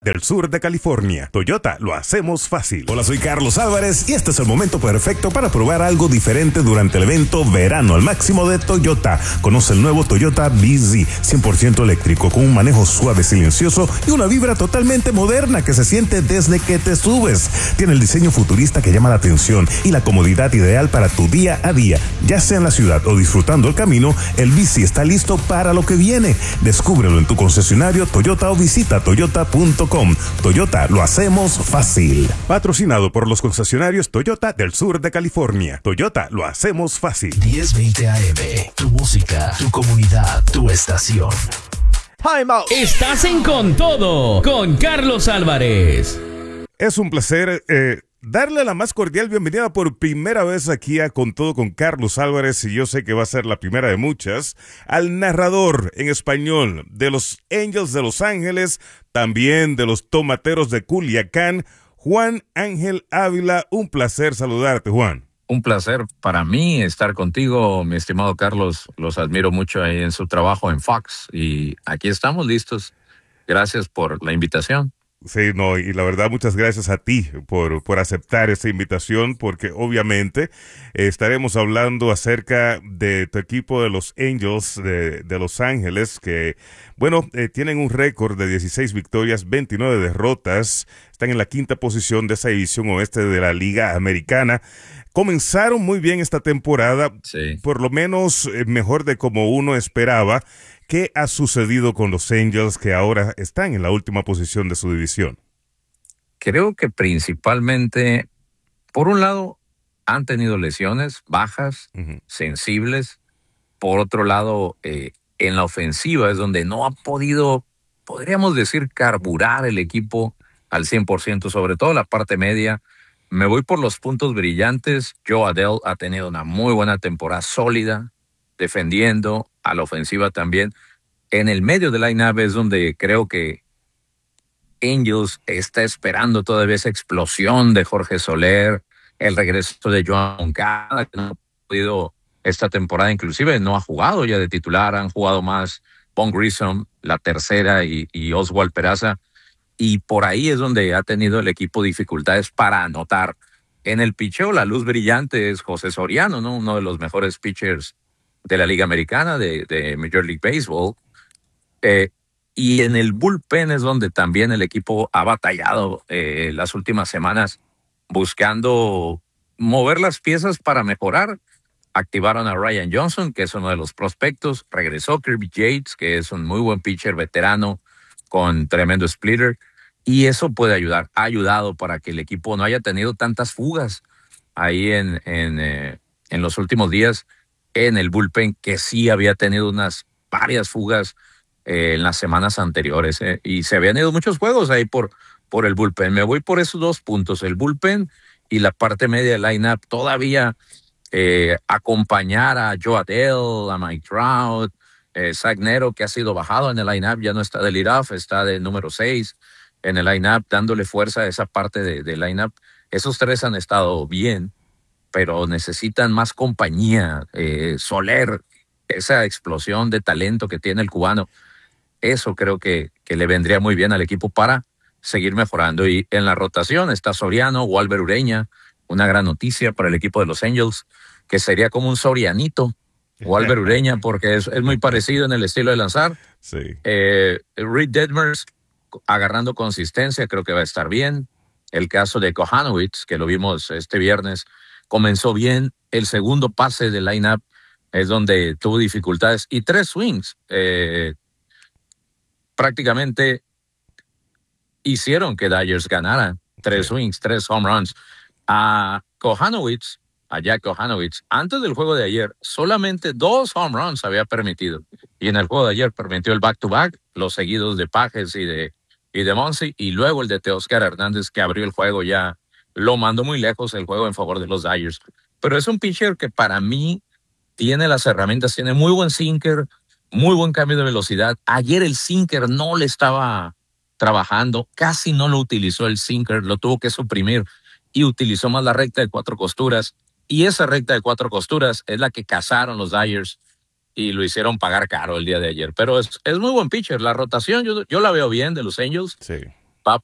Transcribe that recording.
Del sur de California. Toyota, lo hacemos fácil. Hola, soy Carlos Álvarez y este es el momento perfecto para probar algo diferente durante el evento Verano al Máximo de Toyota. Conoce el nuevo Toyota BZ, 100% eléctrico, con un manejo suave, silencioso y una vibra totalmente moderna que se siente desde que te subes. Tiene el diseño futurista que llama la atención y la comodidad ideal para tu día a día. Ya sea en la ciudad o disfrutando el camino, el BZ está listo para lo que viene. Descúbrelo en tu concesionario Toyota o visita toyota.com. Toyota, lo hacemos fácil. Patrocinado por los concesionarios Toyota del sur de California. Toyota, lo hacemos fácil. 1020 AM, tu música, tu comunidad, tu estación. Time out. Estás en Con Todo, con Carlos Álvarez. Es un placer darle la más cordial bienvenida por primera vez aquí a Con Todo con Carlos Álvarez, y yo sé que va a ser la primera de muchas, al narrador en español de los Angels de Los Ángeles, también de los Tomateros de Culiacán, Juan Ángel Ávila. Un placer saludarte, Juan. Un placer para mí estar contigo, mi estimado Carlos. Los admiro mucho ahí en su trabajo en Fox y aquí estamos listos. Gracias por la invitación. Sí, no, y la verdad, muchas gracias a ti por aceptar esta invitación, porque obviamente estaremos hablando acerca de tu equipo de los Angels de Los Ángeles, que, bueno, tienen un récord de 16 victorias, 29 derrotas, están en la quinta posición de esa división oeste de la Liga Americana. Comenzaron muy bien esta temporada, sí, por lo menos mejor de como uno esperaba. ¿Qué ha sucedido con los Angels que ahora están en la última posición de su división? Creo que principalmente, por un lado, han tenido lesiones bajas, sensibles. Por otro lado, en la ofensiva es donde no ha podido, podríamos decir, carburar el equipo al 100%, sobre todo la parte media. Me voy por los puntos brillantes. Joe Adell ha tenido una muy buena temporada sólida, defendiendo, a la ofensiva también. En el medio del line-up es donde creo que Angels está esperando todavía esa explosión de Jorge Soler, el regreso de Joan Moncada, que no ha podido esta temporada, inclusive no ha jugado ya de titular, han jugado más Von Grissom, la tercera, y Oswald Peraza, y por ahí es donde ha tenido el equipo dificultades para anotar. En el picheo, la luz brillante es José Soriano, ¿no? Uno de los mejores pitchers de la Liga Americana, de Major League Baseball. Y en el bullpen es donde también el equipo ha batallado las últimas semanas, buscando mover las piezas para mejorar. Activaron a Ryan Johnson, que es uno de los prospectos. Regresó Kirby Yates, que es un muy buen pitcher veterano con tremendo splitter. Y eso puede ayudar. Ha ayudado para que el equipo no haya tenido tantas fugas ahí en los últimos días. En el bullpen, que sí había tenido varias fugas en las semanas anteriores, y se habían ido muchos juegos ahí por el bullpen. Me voy por esos dos puntos, el bullpen y la parte media del line-up. Todavía acompañar a Joe Adell, a Mike Trout, Zach Nero, que ha sido bajado en el line-up, ya no está de leadoff, está de número 6 en el line-up, dándole fuerza a esa parte del line-up. Esos tres han estado bien, pero necesitan más compañía. Soler, esa explosión de talento que tiene el cubano, eso creo que le vendría muy bien al equipo para seguir mejorando. Y en la rotación está Soriano, Walber Ureña, una gran noticia para el equipo de los Angels, que sería como un Sorianito, Walber Ureña, porque es muy parecido en el estilo de lanzar. Sí. Reed Detmers agarrando consistencia, creo que va a estar bien. El caso de Kohanowitz, que lo vimos este viernes, comenzó bien. El segundo pase del line-up es donde tuvo dificultades. Y 3 swings prácticamente hicieron que Dodgers ganara. 3 swings, 3 home runs. A Jack Kohanowitz, antes del juego de ayer, solamente 2 home runs había permitido. Y en el juego de ayer permitió el back-to-back, los seguidos de Pages y de Muncy, y luego el de Teóscar Hernández, que abrió el juego ya. Lo mandó muy lejos el juego en favor de los Dodgers. Pero es un pitcher que para mí tiene las herramientas, tiene muy buen sinker, muy buen cambio de velocidad. Ayer el sinker no le estaba trabajando, casi no lo utilizó el sinker, lo tuvo que suprimir y utilizó más la recta de 4 costuras. Y esa recta de 4 costuras es la que cazaron los Dodgers y lo hicieron pagar caro el día de ayer. Pero es muy buen pitcher. La rotación yo la veo bien de los Angels. Sí.